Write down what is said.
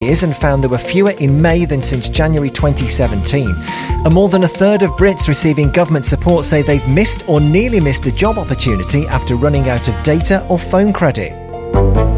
figures and found there were fewer in May than since January 2017. And more than a third of Brits receiving government support say they've missed or nearly missed a job opportunity after running out of data or phone credit.